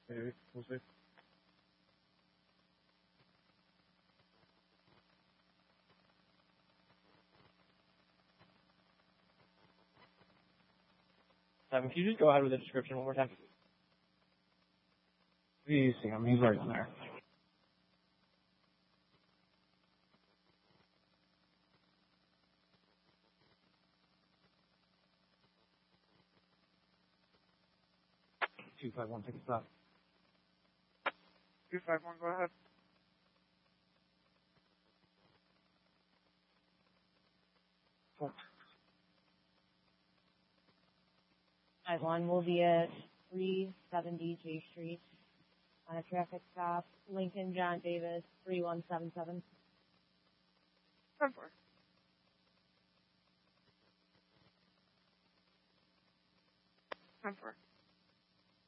Maybe. We'll see. Can you just go ahead with the description one more time? You see him. He's right on there. Two, 5, 1, take a stop. 251, go ahead. Fuck. 5-1 will be at 370 J Street on a traffic stop. Lincoln John Davis 3177. 10-4. 10-4.